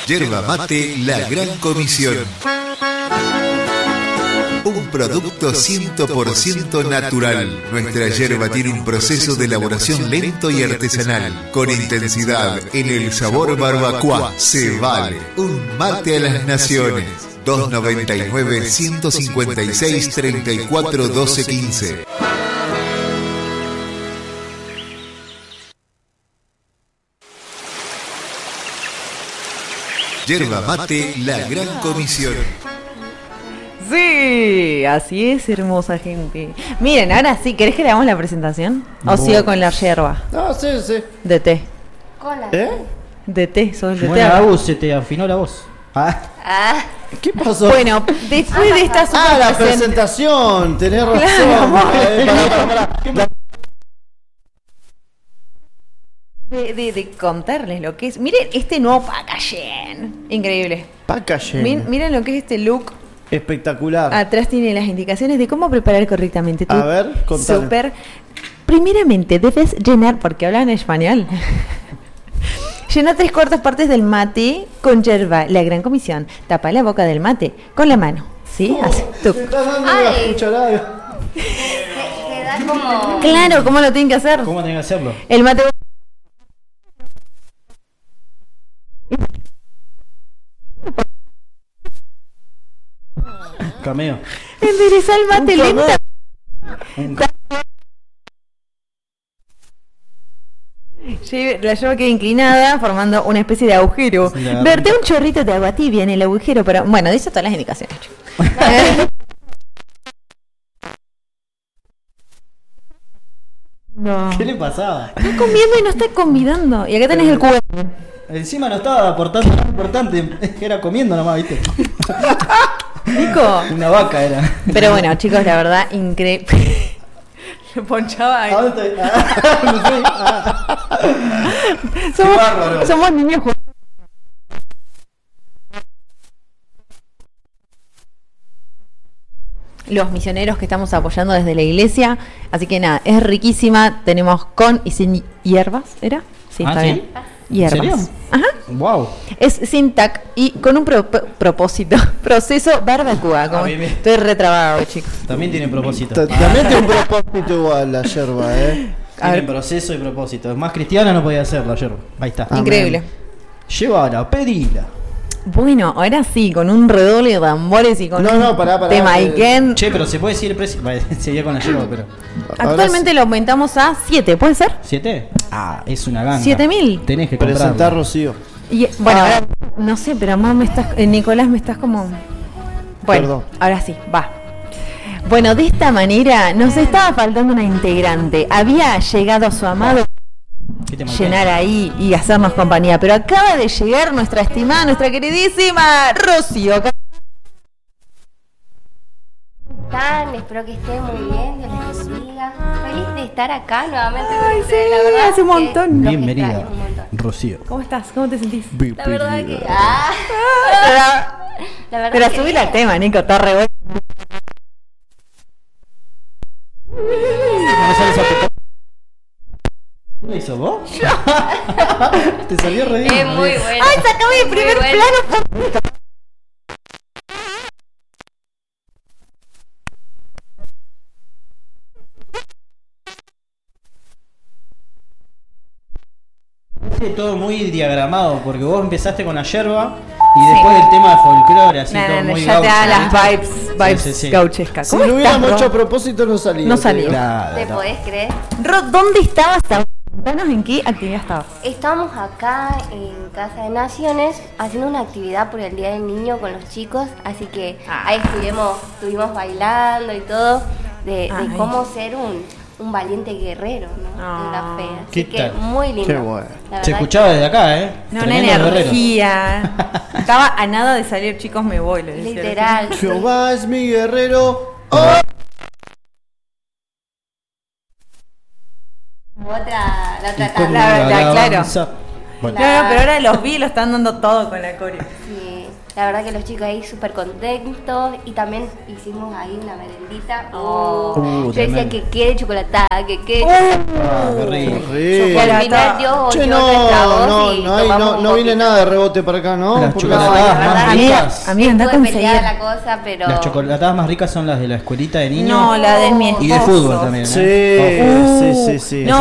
Yerba Mate La Gran Comisión. Un producto 100% natural. Nuestra yerba tiene un proceso de elaboración lento y artesanal, con intensidad en el sabor barbacoa. Se vale. Un mate a las naciones. 299-156-34-12-15. Yerba Mate La Gran Comisión. Sí, así es, hermosa gente. Miren, ahora sí, ¿querés que le hagamos la presentación? ¿O sigo con la yerba? No, sí. De té. Cola. De té, soy de té. Bueno, Agus, se te afinó la voz. ¿Qué pasó? Bueno, después de esta super la presentación, tenés razón. De contarles lo que es. Miren este nuevo packaging. Increíble. Packaging. Miren lo que es este look. Espectacular. Atrás tiene las indicaciones de cómo preparar correctamente tu A ver, contame. súper. Primeramente debes llenar, porque hablan español. Llena 3/4 partes del mate con yerba, La Gran Comisión. Tapa la boca del mate con la mano. ¿Sí? Así. Te estás dando la cucharada. Te da como... Claro, ¿cómo lo tienen que hacer? ¿Cómo tenés que hacerlo? El mate. Cameo. Endereza el mate lenta. La yerba queda inclinada, formando una especie de agujero. Verte un chorrito de agua tibia en el agujero, pero bueno, dice todas las indicaciones. No. ¿Qué le pasaba? Está comiendo y no está convidando. Y acá tenés el cubo. Encima no estaba aportando nada importante, era comiendo nomás, ¿viste? Nico. Una vaca era. Pero bueno, chicos, la verdad, increíble. Le ponchaba ahí. ¿A dónde estoy? No sé. Somos niños jugando. Los misioneros que estamos apoyando desde la iglesia. Así que nada, es riquísima. Tenemos con y sin hierbas, ¿era? Sí, está bien. Hierbas. ¿En serio? Ajá. Wow. Es sin TAC y con un propósito. Proceso barbacoa. Como bien. estoy retrabado, chicos. También tiene propósito. También tiene un propósito igual la yerba, Tiene proceso y propósito. Más cristiana no podía ser la yerba. Ahí está. Increíble. Llévala, pedila. Bueno, ahora sí, con un redoble de tambores y con pará, Temaiken. Che, pero se puede decir el precio. Vale, seguía con la yerba, pero. Actualmente lo aumentamos a 7, ¿puede ser? ¿7? Es una ganga. 7.000. Tenés que Presentar comprarlo. Rocío. Y, bueno, ahora, no sé, pero más me estás, Nicolás, me estás como... Bueno, Perdón. ahora sí, va. Bueno, de esta manera nos estaba faltando una integrante. Había llegado su amado llenar ahí y hacernos compañía, pero acaba de llegar nuestra estimada, nuestra queridísima Rocío. ¿Están? Espero que estén muy bien, Dios les bendiga. Feliz de estar acá nuevamente con Ay, ustedes, sí, la verdad. hace un montón. Los Bienvenida, extraño un montón. Rocío. ¿Cómo estás? ¿Cómo te sentís? La verdad que... la verdad Pero que subí bien. el tema, Nico, está re bueno. ¿No me sales a tocar? ¿Qué lo hizo vos? Te salió re bien. Es muy bueno. ¡Ay, sacame el primer bueno. plano! Todo muy diagramado, porque vos empezaste con la yerba y después el tema de folclore, así todo muy ya te da gaucho, las ¿viste? vibes Sí. gauchescas. Si ¿Cómo lo hubiéramos estás, hecho a Ro? propósito no salía. No salió. Claro, ¿Te no. podés creer? Ro, ¿dónde estabas? Contanos en qué actividad estabas. Estamos acá en Casa de Naciones haciendo una actividad por el Día del Niño con los chicos, así que ahí estuvimos bailando y todo de Ay. cómo ser un valiente guerrero, ¿no? En la fe. Así ¿Qué que tal? muy lindo. Qué bueno. La Se verdad escuchaba desde acá, No, una Tremendo guerrero. energía. Estaba a nada de salir, chicos, me voy. Lo que decía. literal. Jehová es mi guerrero. ¡Oh! La otra ¿Cómo tabla. claro. alabanza? Bueno. No, pero ahora los vi, lo están dando todo con la coreo. Sí, la verdad que los chicos ahí súper contentos y también hicimos ahí una merendita. Yo decía tremendo. que quede chocolatada, que quede Qué rico. Y al final Dios Che, oyó no, nuestra voz no, y no, hay- tomamos no, un no viene poquito. nada de rebote para acá, ¿no? Las Porque- chocolatadas la verdad, más Amiga, ricas. amiga, anda a Estuve peleada conseguir. la cosa, pero... Las chocolatadas más ricas son las de la escuelita de niños. No, la de mi esposo. Y de fútbol también. Sí, ¿eh? sí, sí, sí. No,